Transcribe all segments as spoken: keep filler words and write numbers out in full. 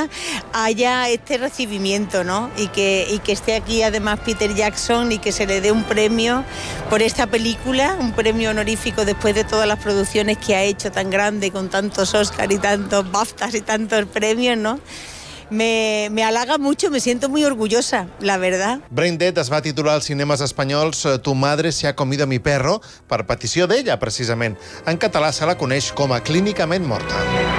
película haya este recibimiento, ¿no? Y que, y que esté aquí además Peter Jackson y que se le dé un premio por esta película, un premio honorífico después de todas las producciones que ha hecho tan grande, con tantos Oscars y tantos BAFTAs y tantos premios, ¿no? Me, me halaga mucho, me siento muy orgullosa, la verdad. Braindead es va titular als cinemes espanyols Tu madre se ha comido mi perro, per petició d'ella, precisament. En català se la coneix com a Clínicament morta.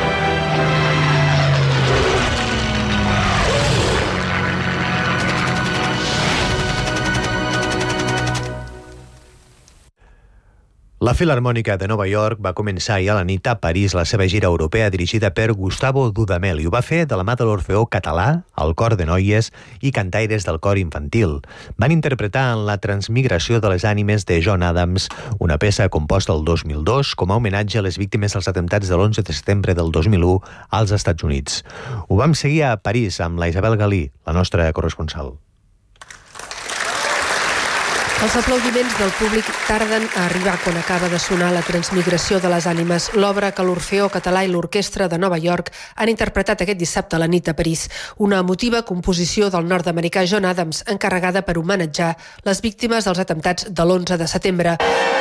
La Filharmònica de Nova York va començar ahir a la nit a París la seva gira europea dirigida per Gustavo Dudamel i ho va fer de la mà de l'Orfeó Català, el cor de noies i cantaires del cor infantil. Van interpretar en La transmigració de les ànimes de John Adams, una peça composta el dos mil dos com a homenatge a les víctimes dels atemptats de l'onze de setembre del dos mil u als Estats Units. Ho vam seguir a París amb la Isabel Galí, la nostra corresponsal. Els aplaudiments del públic tarden a arribar quan acaba de sonar La transmigració de les ànimes, l'obra que l'Orfeó Català i l'Orquestra de Nova York han interpretat aquest dissabte a la nit a París. Una emotiva composició del nord-americà John Adams, encarregada per homenatjar les víctimes dels atemptats de l'onze de setembre.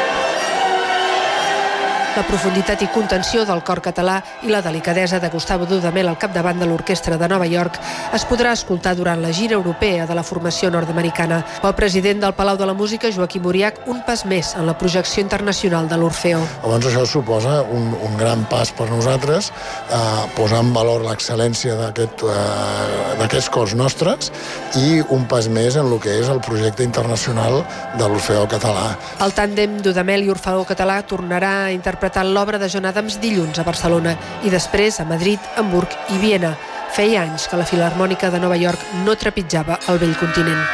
La profunditat i contenció del cor català i la delicadesa de Gustavo Dudamel al capdavant de l'Orquestra de Nova York es podrà escoltar durant la gira europea de la formació nord-americana. El president del Palau de la Música, Joaquim Uriach, un pas més en la projecció internacional de l'Orfeó. Llavors això suposa un, un gran pas per nosaltres, eh, posar en valor l'excel·lència d'aquest, eh, d'aquests cors nostres i un pas més en el que és el projecte internacional de l'Orfeó Català. El tàndem Dudamel i Orfeó Català tornarà a interpretar interpretant l'obra de John Adams dilluns a Barcelona i després a Madrid, Hamburg i Viena. Feia anys que la Filharmònica de Nova York no trepitjava el vell continent.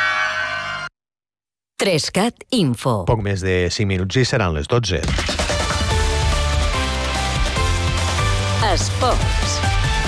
Trescat Info. Poc més de cinc minuts i seran les dotze. Esports.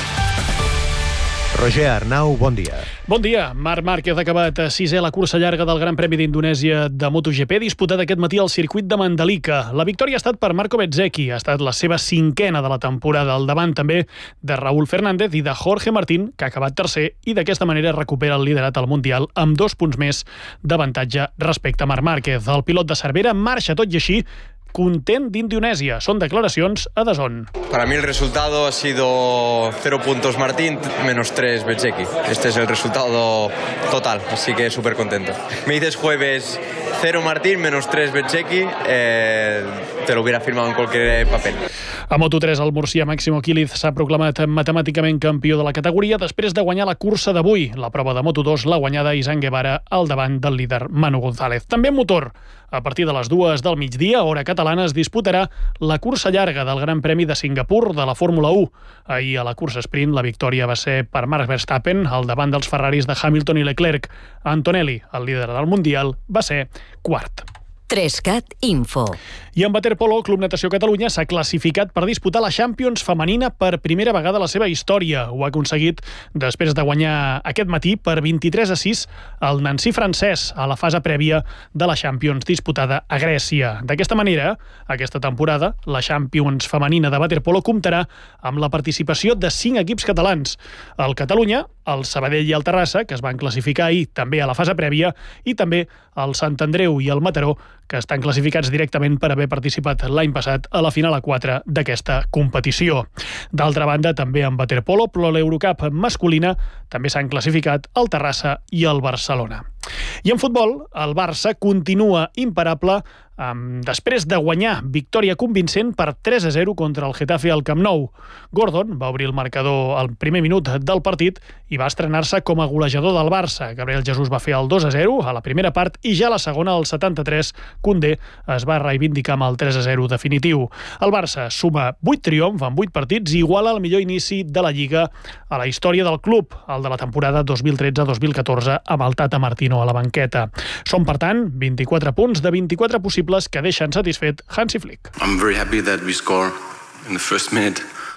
Roger Arnau, bon dia. Bon dia. Marc Márquez ha acabat sisè a la cursa llarga del Gran Premi d'Indonèsia de MotoGP, disputat aquest matí al circuit de Mandalika. La victòria ha estat per Marco Bezzecchi, ha estat la seva cinquena de la temporada, al davant també de Raúl Fernández i de Jorge Martín, que ha acabat tercer i d'aquesta manera recupera el liderat al Mundial amb dos punts més d'avantatge respecte a Marc Márquez. El pilot de Cervera marxa tot i així content d'Indonèsia. Són declaracions a D A Z N. Para mí el resultado ha sido cero puntos Martín, menos tres Bezzecchi. Este es el resultado total, así que súper contento. Me dices jueves cero Martín, menos tres Bezzecchi, eh, te lo hubiera firmado en cualquier papel. A Moto tres, el murcià Máximo Quílez s'ha proclamat matemàticament campió de la categoria després de guanyar la cursa d'avui. La prova de Moto dos l'ha guanyada Izan Guevara al davant del líder Manu González. També en motor. A partir de les dues del migdia, hora catalana, es disputarà la cursa llarga del Gran Premi de Singapur de la Fórmula u. Ahir a la cursa sprint la victòria va ser per Max Verstappen al davant dels Ferraris de Hamilton i Leclerc. Antonelli, el líder del Mundial, va ser quart. Trescat Info. I en waterpolo, Club Natació Catalunya s'ha classificat per disputar la Champions femenina per primera vegada a la seva història. Ho ha aconseguit després de guanyar aquest matí per vint-i-tres a sis el Nancy francès a la fase prèvia de la Champions disputada a Grècia. D'aquesta manera, aquesta temporada, la Champions femenina de waterpolo comptarà amb la participació de cinc equips catalans. El Catalunya, el Sabadell i el Terrassa, que es van classificar ahir també a la fase prèvia, i també el Sant Andreu i el Mataró, que estan classificats directament per haver participat l'any passat a la final a quatre d'aquesta competició. D'altra banda, també en waterpolo, però l'Eurocup masculina també s'han classificat el Terrassa i el Barcelona. I en futbol, el Barça continua imparable um, després de guanyar victòria convincent per tres a zero contra el Getafe al Camp Nou. Gordon va obrir el marcador al primer minut del partit i va estrenar-se com a golejador del Barça. Gabriel Jesús va fer el dos a zero a la primera part i ja a la segona, al setanta-tres, Koundé es va reivindicar amb el tres a zero definitiu. El Barça suma vuit triomfs en vuit partits i iguala el millor inici de la Lliga a la història del club, el de la temporada dos mil tretze dos mil catorze, amb el Tata Martino a la banqueta. Són, per tant, vint-i-quatre punts de vint-i-quatre possibles que deixen satisfet Hansi Flick. I'm very happy that we score in the first minute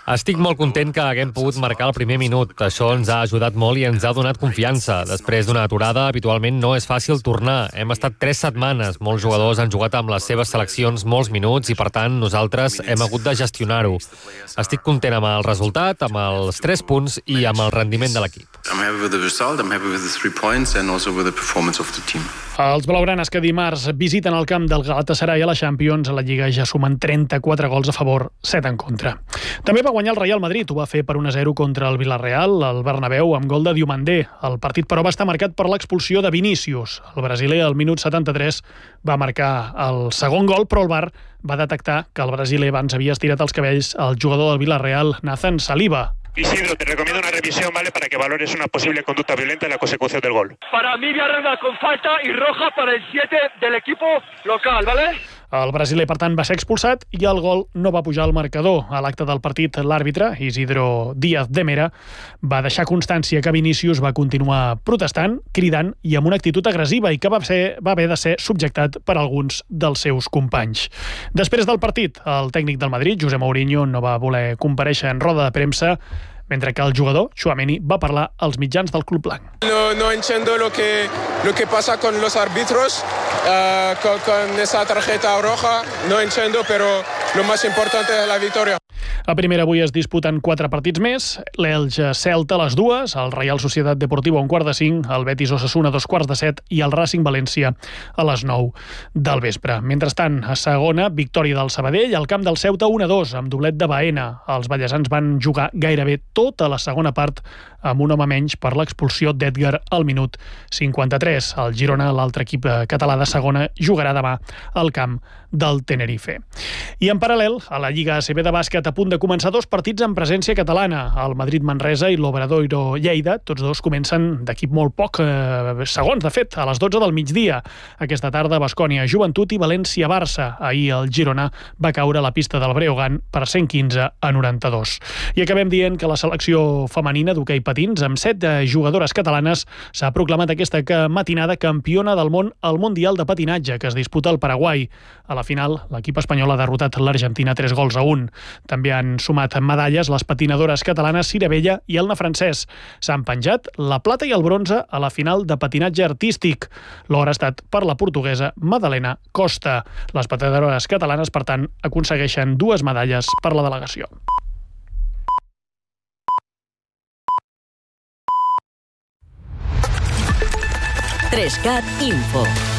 Estic molt content que haguem pogut marcar el primer minut. Això ens ha ajudat molt i ens ha donat confiança. Després d'una aturada, habitualment no és fàcil tornar. Hem estat tres setmanes. Molts jugadors han jugat amb les seves seleccions molts minuts i, per tant, nosaltres hem hagut de gestionar-ho. Estic content amb el resultat, amb els tres punts i amb el rendiment de l'equip. I'm happy with the result, I'm happy with the three points and also with the performance of the team. Els blaugranes que dimarts visiten el camp del Galatasaray a la Champions, a la Lliga ja sumen trenta-quatre gols a favor, set en contra. També va guanyar el Real Madrid, ho va fer per un a zero contra el Villarreal, al Bernabéu, amb gol de Diomandé. El partit, però, va estar marcat per l'expulsió de Vinícius. El brasiler, al minut setanta-tres, va marcar el segon gol, però el V A R va detectar que el brasiler abans havia estirat els cabells al jugador del Villarreal, Nathan Saliba. Isidro, te recomiendo una revisión, ¿vale?, para que valores una posible conducta violenta en la consecución del gol. Para mí, Villarreal con falta y roja para el siete del equipo local, ¿vale? El brasiler, per tant, va ser expulsat i el gol no va pujar al marcador. A l'acte del partit, l'àrbitre, Isidro Díaz de Mera, va deixar constància que Vinícius va continuar protestant, cridant i amb una actitud agressiva i que va, ser, va haver de ser subjectat per alguns dels seus companys. Després del partit, el tècnic del Madrid, José Mourinho, no va voler comparèixer en roda de premsa, mentre que el jugador, Tchouaméni, va parlar als mitjans del club blanc. No, no entiendo lo que, lo que pasa con los árbitros, uh, con, con esa tarjeta roja, no entiendo, pero lo más importante es la victoria. A primera avui es disputen quatre partits més, l'Elche Celta a les dues, el Real Sociedad Deportiva a un quart de cinc, el Betis Osasuna a dos quarts de set i el Racing València a les nou del vespre. Mentrestant, a segona, victòria del Sabadell, al camp del Ceuta un a dos, amb doblet de Baena. Els ballesans van jugar gairebé tota la segona part amb un home menys per l'expulsió d'Edgar al minut cinquanta-tres. El Girona, l'altre equip català de segona, jugarà demà al camp del Tenerife. I en paral·lel, a la Lliga A C B de bàsquet, a punt de començar dos partits en presència catalana. El Madrid-Manresa i l'Obradoiro-Lleida, tots dos comencen d'aquí molt poc, eh, segons, de fet, a les dotze del migdia. Aquesta tarda, Baskonia-Joventut i València-Barça. Ahir el Girona va caure a la pista del Breogán per cent quinze a noranta-dos. I acabem dient que la selecció femenina d'hoquei patins, amb set jugadores catalanes, s'ha proclamat aquesta matinada campiona del món al Mundial de Patinatge, que es disputa al Paraguai. A la final, l'equip espanyol ha derrotat l'Argentina tres gols a un. També han sumat medalles les patinadores catalanes Cira Vella i Elna Francès. S'han penjat la plata i el bronze a la final de patinatge artístic. L'or ha estat per la portuguesa Madalena Costa. Les patinadores catalanes, per tant, aconsegueixen dues medalles per la delegació. Trescat Info.